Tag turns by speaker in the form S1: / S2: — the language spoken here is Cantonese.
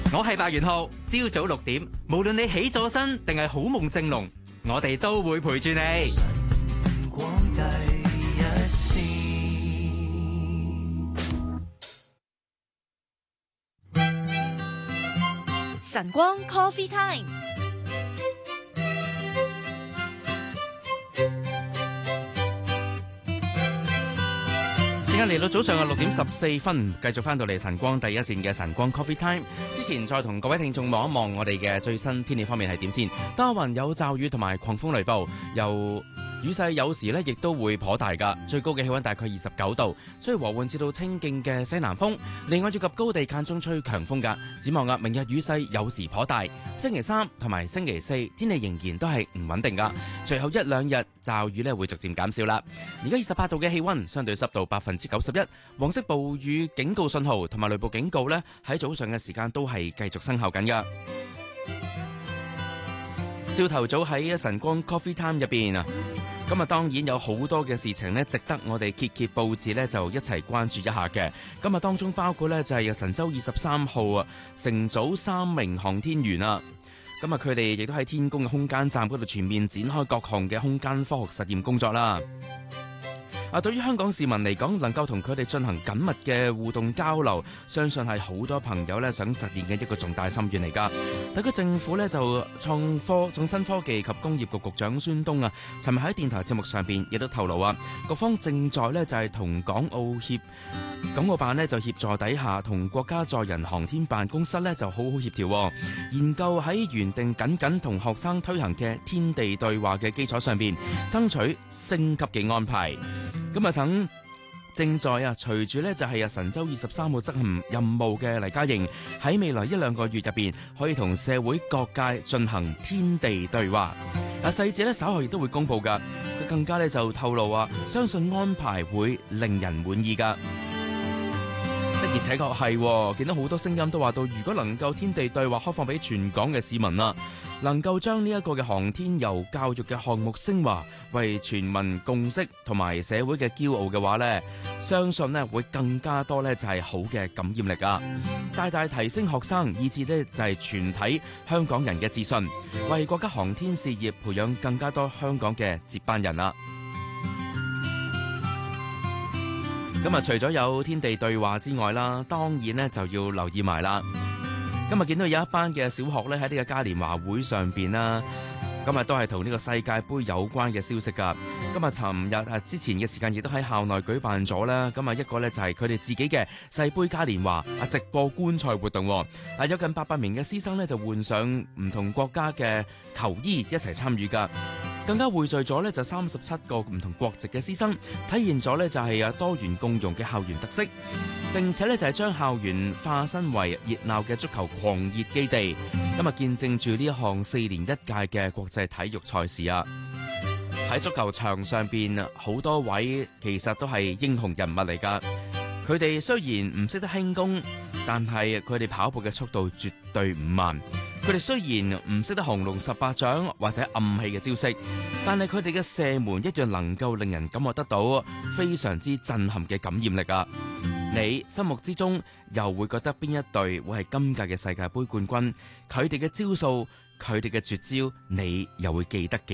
S1: 我係白元浩，朝早6點，無論你起咗身定係好夢正濃，我哋都會陪住你。
S2: 晨光第一線，
S3: 晨光 Coffee Time。
S4: 時間嚟到早上嘅6點14分，繼續翻到嚟晨光第一線嘅晨光 Coffee Time。之前再同各位聽眾望一望我哋嘅最新天氣方面係點先。多雲有驟雨同埋狂風雷暴，由雨勢有時呢亦都會頗大噶。最高嘅氣溫大概29度，吹和緩至到清勁嘅西南風。離岸以及高地間中吹強風噶。展望明日雨勢有時頗大。星期3同埋星期4天氣仍然都係唔穩定噶。隨後1、2日驟雨呢會逐漸減少啦。而家28度嘅氣溫，相對濕度91%，黃色暴雨警告信號同埋雷暴警告呢喺早上嘅時間都係繼續生效緊噶。朝頭早喺晨光 Coffee Time 入邊啊，今日當然有好多嘅事情呢值得我哋揭報紙呢就一齊關注一下嘅。今日當中包括呢就係神舟23號啊，乘組3名航天員啊。今日佢哋亦都喺天宮嘅空間站嗰度全面展開各項嘅空間科學實驗工作啦。對於香港市民嚟講，能夠同佢哋進行緊密嘅互動交流，相信係好多朋友咧想實現嘅一個重大心願嚟㗎。特區政府咧就創新科技及工業局局長孫東啊，尋日喺電台節目上邊亦都透露啊，各方正在咧就係同港澳辦咧就協助底下，同國家載人航天辦公室咧就好好協調，研究喺原定僅同學生推行嘅天地對話嘅基礎上邊，爭取升級嘅安排。咁啊，等正在隨住呢就係神舟23號執行任務嘅黎嘉瑩喺未來1、2個月入邊，可以同社會各界進行天地對話。細節呢稍後亦都會公布噶。佢更加呢就透露話，相信安排會令人滿意噶。的而且確係，見到好多聲音都話到，如果能夠天地對話開放俾全港嘅市民啦，能夠將呢一個嘅航天遊教育嘅項目升華為全民共識同埋社會嘅驕傲嘅話呢，相信呢會更加多呢就係好嘅感染力啊！大大提升學生以至呢就係全體香港人嘅自信，為國家航天事業培養更加多香港嘅接班人啦！今日除咗有天地對話之外啦，當然呢就要留意埋啦。今日見到有一班嘅小學咧喺呢個嘉年華會上邊啦，今日都係同呢個世界盃有關嘅消息噶。今日尋日之前嘅時間亦都喺校內舉辦咗啦。咁一個呢就係佢哋自己嘅世盃嘉年華直播觀賽活動。有近800名嘅師生呢就換上唔同國家嘅球衣一齊參與噶。更加匯聚咗呢就37個唔同國籍嘅師生，體現咗呢就係多元共融嘅校園特色，並且呢就係將校園化身為熱鬧嘅足球狂熱基地。今日見證住呢一項4年1屆嘅國際體育賽事啊！喺足球場上邊，好多位其實都係英雄人物嚟㗎。佢哋雖然唔識得輕功，但係佢哋跑步嘅速度絕對唔慢。佢哋雖然唔識得降龍18掌或者暗器嘅招式，但係佢哋嘅射門一樣能夠令人感覺得到非常之震撼嘅感染力啊！你心目之中又會覺得邊一隊會係今屆嘅世界盃冠軍？佢哋嘅招數，佢哋嘅絕招，你又會記得幾